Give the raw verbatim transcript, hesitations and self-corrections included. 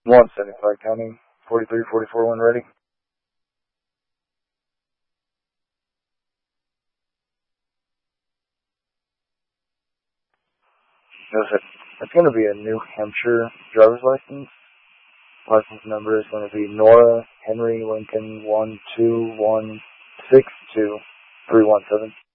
one seventy-five County, forty-three forty-four when ready. Notice it's going to be a New Hampshire driver's license. License number is going to be Nora Henry Lincoln one two one six two three one seven.